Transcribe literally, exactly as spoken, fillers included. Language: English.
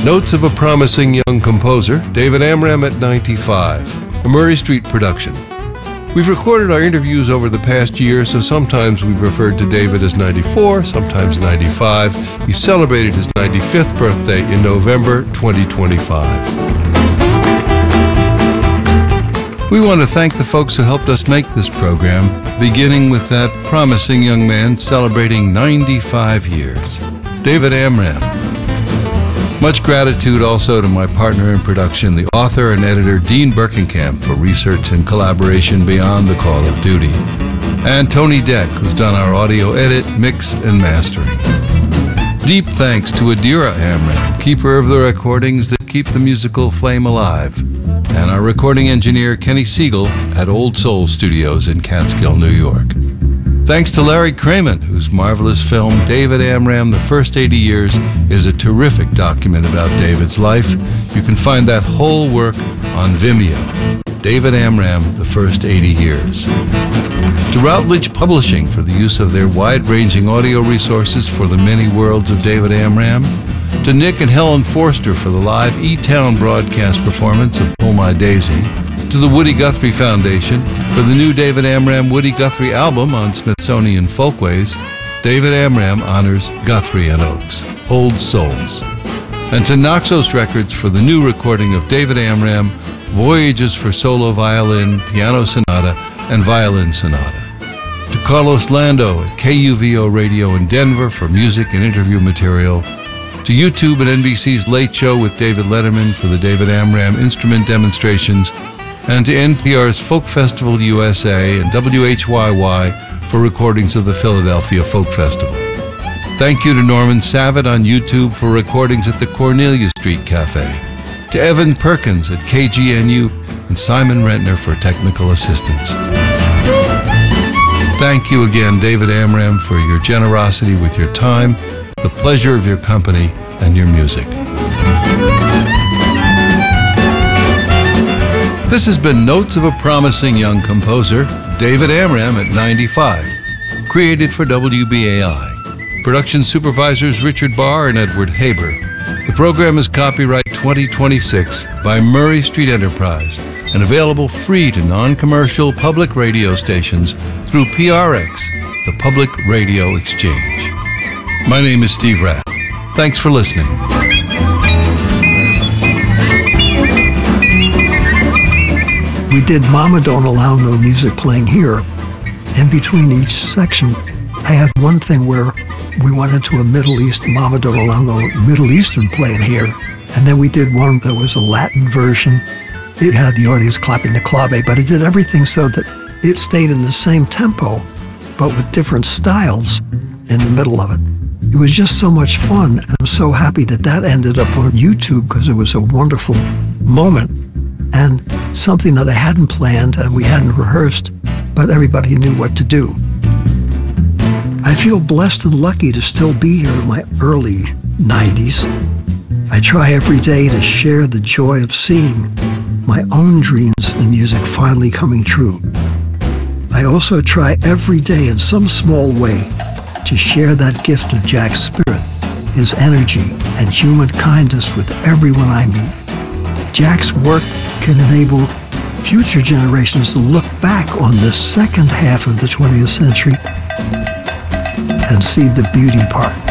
Notes of a Promising Young Composer, David Amram at ninety-five, a Murray Street production. We've recorded our interviews over the past year, so sometimes we've referred to David as ninety-four, sometimes ninety-five. He celebrated his ninety-fifth birthday in November twenty twenty-five. We want to thank the folks who helped us make this program, beginning with that promising young man celebrating ninety-five years, David Amram. Much gratitude also to my partner in production, the author and editor Dean Berkenkamp, for research and collaboration beyond the call of duty, and Tony Deck, who's done our audio edit, mix, and mastering. Deep thanks to Adira Amram, keeper of the recordings that keep the musical flame alive, and our recording engineer Kenny Siegel at Old Soul Studios in Catskill, New York. Thanks to Larry Kramer, whose marvelous film David Amram, The First eighty Years, is a terrific document about David's life. You can find that whole work on Vimeo. David Amram, The First eighty Years. To Routledge Publishing for the use of their wide-ranging audio resources for the many worlds of David Amram. To Nick and Helen Forster for the live E-Town broadcast performance of Pull My Daisy. To the Woody Guthrie Foundation for the new David Amram Woody Guthrie album on Smithsonian Folkways. David Amram honors Guthrie and Oakes, Old Souls. And to Naxos Records for the new recording of David Amram, Voyages for Solo Violin, Piano Sonata, and Violin Sonata. To Carlos Lando at K U V O Radio in Denver for music and interview material. To YouTube and N B C's Late Show with David Letterman for the David Amram instrument demonstrations, and to N P R's Folk Festival U S A and W H Y Y for recordings of the Philadelphia Folk Festival. Thank you to Norman Savitt on YouTube for recordings at the Cornelia Street Cafe. To Evan Perkins at K G N U and Simon Rentner for technical assistance. Thank you again, David Amram, for your generosity with your time, the pleasure of your company, and your music. This has been Notes of a Promising Young Composer, David Amram at ninety-five, created for W B A I. Production supervisors Richard Barr and Edward Haber. The program is copyright twenty twenty-six by Murray Street Enterprise and available free to non-commercial public radio stations through P R X, the Public Radio Exchange. My name is Steve Rath. Thanks for listening. We did Mama Don't Allow No Music Playing Here. In between each section, I had one thing where we went into a Middle East, Mama Don't Allow No Middle Eastern Playing Here. And then we did one that was a Latin version. It had the audience clapping the clave, but it did everything so that it stayed in the same tempo, but with different styles in the middle of it. It was just so much fun. And I'm so happy that that ended up on YouTube because it was a wonderful moment and something that I hadn't planned and we hadn't rehearsed, but everybody knew what to do. I feel blessed and lucky to still be here in my early nineties. I try every day to share the joy of seeing my own dreams in music finally coming true. I also try every day in some small way to share that gift of Jack's spirit, his energy, and human kindness with everyone I meet. Jack's work can enable future generations to look back on the second half of the twentieth century and see the beauty part.